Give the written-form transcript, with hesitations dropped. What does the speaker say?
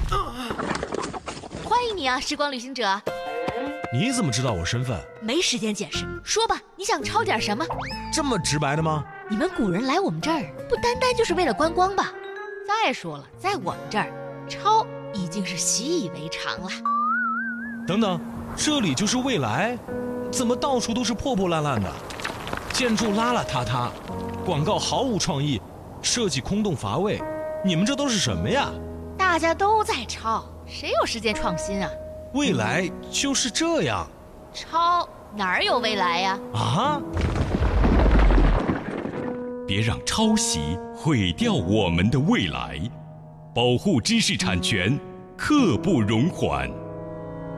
欢迎你啊，时光旅行者。 你怎么知道我身份？ 没时间解释，说吧，你想抄点什么？ 这么直白的吗？ 你们古人来我们这儿，不单单就是为了观光吧？再说了，在我们这儿，抄已经是习以为常了。 等等，这里就是未来？怎么到处都是破破烂烂的？建筑邋邋遢遢，广告毫无创意，设计空洞乏味，你们这都是什么呀？ 大家都在抄，谁有时间创新啊？ 未来就是这样。 抄哪儿有未来呀？ 啊！ 别让抄袭毁掉我们的未来，保护知识产权，刻不容缓。